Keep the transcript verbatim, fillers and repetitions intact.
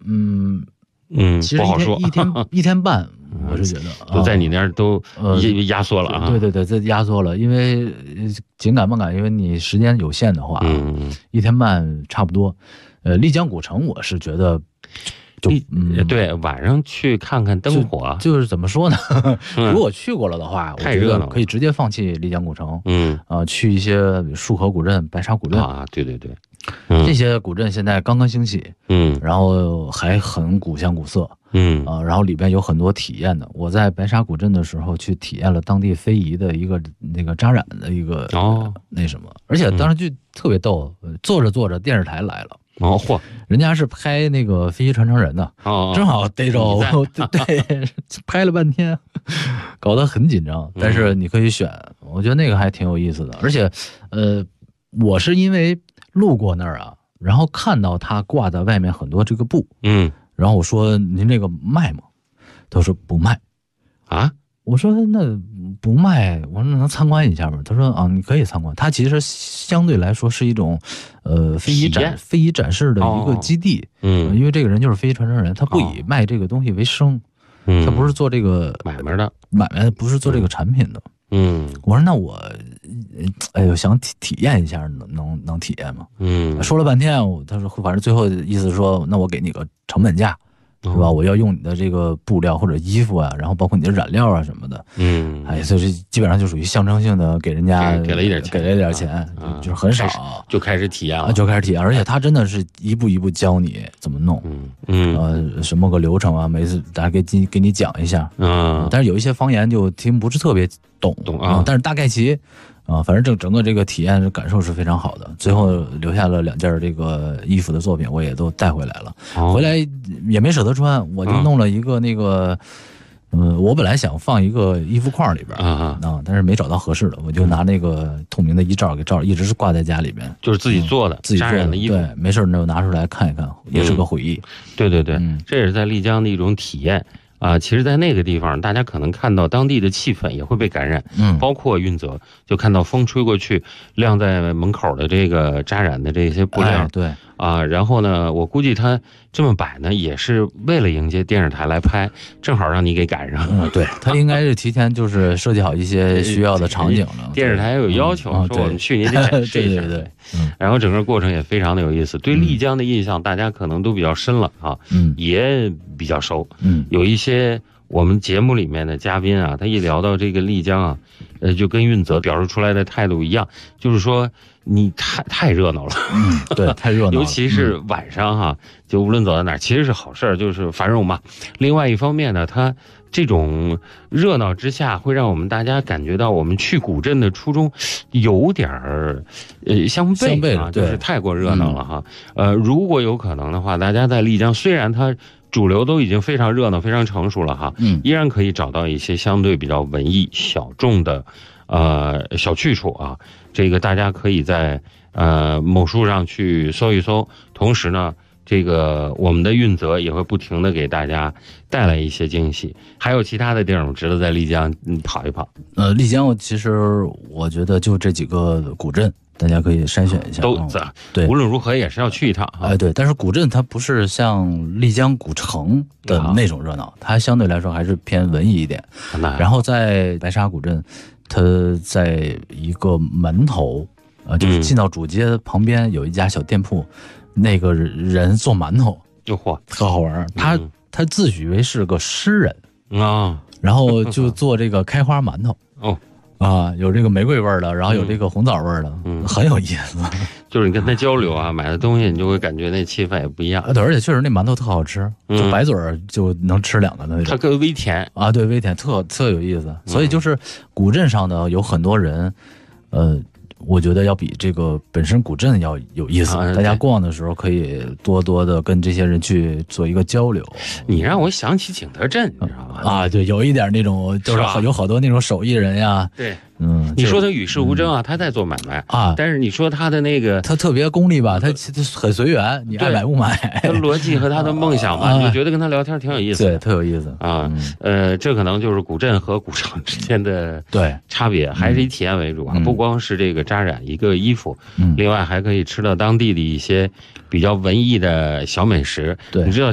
嗯嗯， 其实不好说， 一天一天一天半，我是觉得都在你那儿都呃压缩了啊。 对对对，这压缩了，因为紧赶慢赶，因为你时间有限的话， 嗯， 一天半差不多。呃，丽江古城我是觉得就嗯，对，晚上去看看灯火， 就, 就是怎么说呢？如果去过了的话， 太热闹了， 可以直接放弃丽江古城。 嗯啊、呃，去一些束河古镇、白沙古镇啊，对对对。 嗯、这些古镇现在刚刚兴起， 嗯， 然后还很古香古色， 嗯啊、呃，然后里边有很多体验的。我在白沙古镇的时候去体验了当地非遗的一个那个扎染的一个哦那什么，而且当时就特别逗，嗯、做着做着电视台来了。 哦嚯， 人家是拍那个飞机传承人的， 哦， 正好逮着我，对对，拍了半天，搞得很紧张。但是你可以选，我觉得那个还挺有意思的。而且，呃，我是因为路过那儿啊，然后看到他挂在外面很多这个布， 嗯， 然后我说您这个卖吗？他说不卖， 啊。 我说那不卖，我说能参观一下吗？他说啊，你可以参观。它其实相对来说是一种，呃，非遗展非遗展示的一个基地。 嗯、哦， 因为这个人就是非遗传承人，他不以卖这个东西为生， 嗯、 他不是做这个买卖的， 买卖不是做这个产品的。 嗯， 我说那我，哎呦，想体体验一下，能能能体验吗？ 嗯， 说了半天，他说反正最后意思说，那我给你个成本价。是吧？我要用你的这个布料或者衣服啊，然后包括你的染料啊什么的， 嗯， 哎，所以这基本上就属于象征性的给人家给了一点钱， 给了一点钱， 啊、 就是很少就开始体验了， 就开始体验，而且他真的是一步一步教你怎么弄， 嗯嗯， 呃，什么个流程啊，每次大家给给给你讲一下， 嗯， 但是有一些方言就听不是特别懂， 懂啊， 但是大概其。啊，反正整整个这个体验感受是非常好的。最后留下了两件这个衣服的作品，我也都带回来了。 哦、 回来也没舍得穿，我就弄了一个那个，嗯、呃，我本来想放一个衣服框里边啊啊，但是没找到合适的，我就拿那个透明的衣罩给罩，一直是挂在家里边， 就是自己做的， 嗯、自己做的衣服。 对，没事就拿出来看一看，也是个回忆。 嗯、对对对、 嗯， 这也是在丽江的一种体验。啊，其实，在那个地方，大家可能看到当地的气氛也会被感染， 嗯， 包括运泽，就看到风吹过去，晾在门口的这个扎染的这些布料， 哎、对啊，然后呢，我估计他这么摆呢，也是为了迎接电视台来拍，正好让你给赶上。 嗯，对，他应该是提前就是设计好一些需要的场景了。 电视台有要求， 嗯、 说我们去您这展示一下， 对对对， 嗯，然后整个过程也非常的有意思。对丽江的印象，大家可能都比较深了啊， 嗯， 也比较熟， 嗯， 有一些。我们节目里面的嘉宾啊，他一聊到这个丽江啊，呃，就跟运泽表示出来的态度一样，就是说你太太热闹了， 嗯，对，太热闹了， 尤其是晚上哈、啊，就无论走到哪儿，其实是好事儿，就是繁荣嘛。另外一方面呢，它这种热闹之下，会让我们大家感觉到我们去古镇的初衷有点儿呃相悖啊， 相悖就是太过热闹了哈。嗯、呃，如果有可能的话，大家在丽江虽然它。主流都已经非常热闹、非常成熟了哈， 嗯， 依然可以找到一些相对比较文艺、小众的，呃，小去处啊。这个大家可以在呃某书上去搜一搜，同时呢，这个我们的运泽也会不停的给大家带来一些惊喜。还有其他的地方值得在丽江嗯跑一跑。 呃，丽江其实我觉得就这几个古镇。大家可以筛选一下， 都嗯、对， 无论如何也是要去一趟哈。 哎，对，但是古镇它不是像丽江古城的那种热闹，啊、它相对来说还是偏文艺一点。然后在白沙古镇，它在一个门头，呃，就是进到主街旁边有一家小店铺，嗯、那个人做馒头， 哟嚯， 特好玩。他、嗯、他自诩为是个诗人啊、哦， 然后就做这个开花馒头哦。 啊，有这个玫瑰味的，然后有这个红枣味的，嗯，很有意思。 就是你跟他交流啊，买的东西你就会感觉那气氛也不一样。 对，而且确实那馒头特好吃， 嗯、 就白嘴儿就能吃两个那种。 它更微甜啊，对，微甜，特特有意思。所以就是古镇上的有很多人，呃。我觉得要比这个本身古镇要有意思，啊、大家逛的时候可以多多的跟这些人去做一个交流。 你让我想起景德镇，你知道吗？ 啊，对，有一点那种，就是有好多那种手艺人呀。 对， 嗯， 你说他与世无争啊，嗯、他在做买卖啊， 但是你说他的那个， 他特别功利吧，他很随缘，你爱买不买。 他逻辑和他的梦想吧，啊、你就觉得跟他聊天挺有意思的， 对，特有意思啊。嗯、呃，这可能就是古镇和古城之间的对差别，还是以体验为主啊， 嗯、 不光是这个扎染一个衣服， 嗯， 另外还可以吃到当地的一些比较文艺的小美食。 对， 你知道。